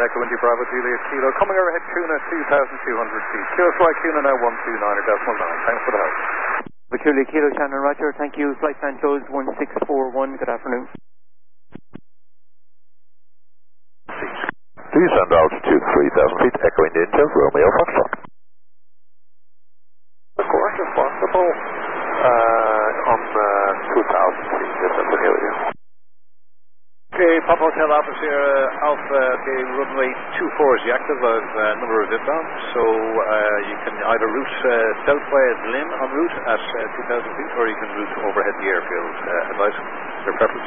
Echo India Bravo Juliet Kilo, coming overhead Kuna 2,200 feet. QSY Kuna now 129.9. Thanks for the help. Juliet Kilo, Shannon Roger, thank you. Flight plan shows 1641, good afternoon. Descend altitude 3,000 feet, Echo India Romeo Foxtrot. Of course, if possible, on 2,000 feet, just up in area. Okay, Papa Hotel Alpha Sierra Alpha, okay, runway 24 is the active, I've number of inbound, so you can either route southwest Lynn en route at 2,000 feet, or you can route overhead the airfield. Advice, your preference?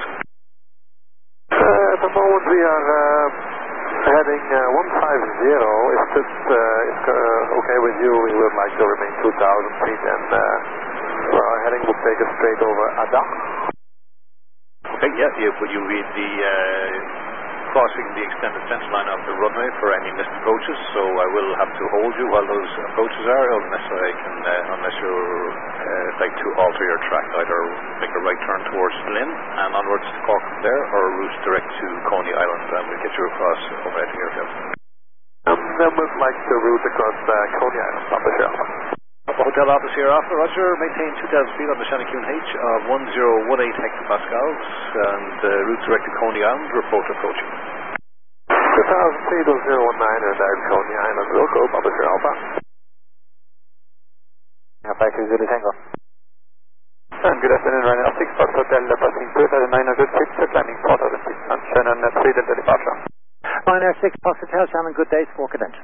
At the moment we are heading 150. If this is okay with you, we would like to remain 2,000 feet, and our heading will take us straight over Adak. Okay, yeah, you read the crossing the extended center line of the runway for any missed approaches, so I will have to hold you while those approaches are, unless you're like to alter your track, either make a right turn towards Lynn and onwards to Cork from there, or route direct to Coney Island, and we'll get you across overhead the airfield. Then we'd like to route across Coney Island, Papa Sierra. Hotel Alpha Sierra Alpha, Roger, maintain 2,000 feet on the Shannon H of 1018 hectopascals, and route direct to Coney Island, report approaching. 2,000 feet of 019 and down Coney Island, we'll go, Papa Sierra Alpha. Alpha 2 Zulu Tango. And good afternoon, Ryanair 6 Fox Hotel, passing 2,900 feet, landing 4,000 feet, and Shannon 3 Delta departure. Ryanair 6 Fox Hotel, Shannon, good day, Squawk Cadence.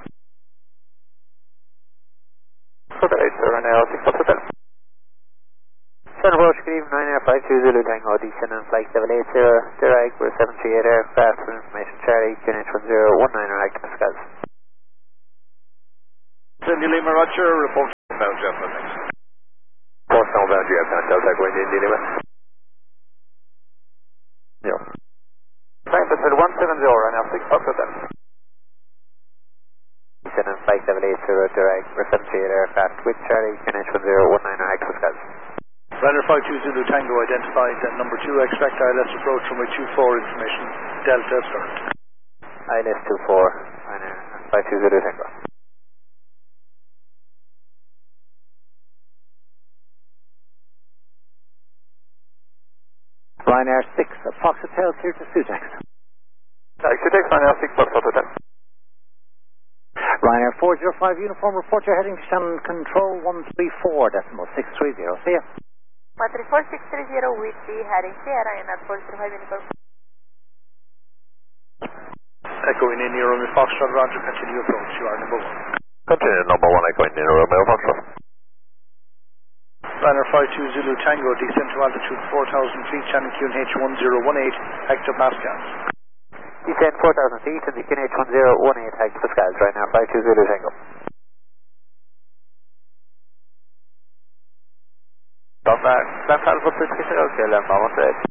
Okay, so Ryanair 6 Fox Hotel. Shannon Roche, good evening, Ryanair 52 Zulu Tango, Shannon Flight 780, direct, we're 738 aircraft, for information Charlie, QNH 1019 hectopascals. Cindy Lima, Roger, report about Jeff, thanks. Report about Jeff, Delta going in Lima. Yeah. Flight 170, Ryanair 6 Fox Hotel. Shannon Flight 780, direct, we're 738 aircraft, with Charlie, QNH 1019 hectopascals. Ryanair 52 Zulu Tango identified number 2, expect ILS approach runway 24, information Delta start. ILS 24, Ryanair 52 Zulu Tango. Ryanair 6 Fox Hotel, clear to Sutex. Sutex, Ryanair 6 Fox Hotel. Ryanair 405 uniform, report your heading to Shannon Control 134.630. See ya. 134.630 with the heading Sierra and at 405 uniform. Echo in India Romeo Foxtrot, Roger, continue approach, you are number 1. Continue number 1, Echo India Romeo Foxtrot. Ryanair 52 Zulu Tango, descend to altitude 4,000 feet, Shannon QNH 1018 hectopascals. Descend 4,000 feet and the QNH 1018 hectopascals, Ryanair 52 Zulu Tango. Left Alpha 50, okay, left Alpha 8.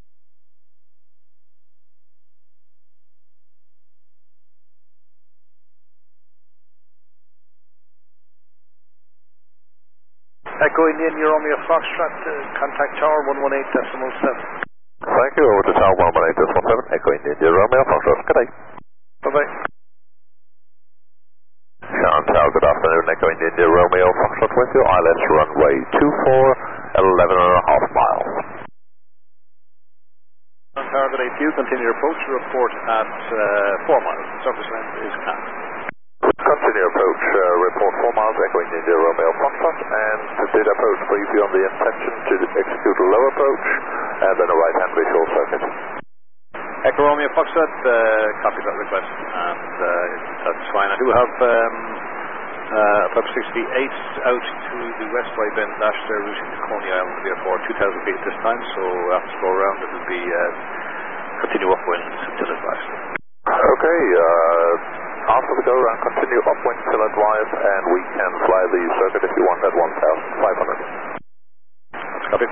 Echo Indian Romeo Foxtrot, contact tower 118.7. Thank you, over to tower 118.7, Echo Indian Romeo Foxtrot, good day. Bye-bye. Shannon Tower, good afternoon, Echo Indian Romeo Foxtrot with you, ILS runway 24, 11.5 miles. Tower, good day to you, continue approach, report at 4 miles, surface length is CAN. Continue approach, report 4 miles, Echo India Romeo Foxtrot, and did approach brief you on the intention to execute a low approach, and then a right-hand visual circuit. Echo Romeo Foxtrot, copy that request, and that's fine. I do have Pub 68 out to the west by Ben Dash, they're routing to Coney Island, therefore 2,000 feet this time, so after go around it will be continue upwind till advised. Okay, after the go around, continue upwind till advised, and we can fly the circuit if you want at 1,500. Copy.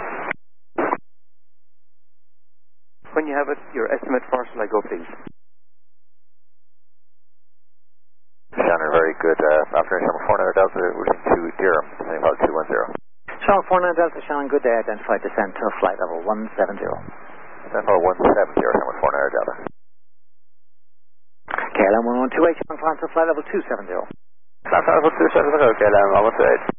When you have it, your estimate for Sligo, please. Shannon, very good. Afternoon, number 4 Delta, routing to Durham, descending about 210. Shannon 49 Delta, Shannon, good day, identified descent to flight level 170. Descent level 170, number 4 Delta. Okay, KLM 1128, on climb to flight level 270. Flight level 270, KLM 1128.